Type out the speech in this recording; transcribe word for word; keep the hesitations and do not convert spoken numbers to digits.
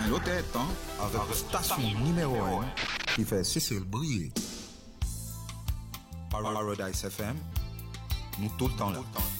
nos têtes, hein, avec la station numéro un qui fait Cécile briller. Paradise F M, nous tout le temps là.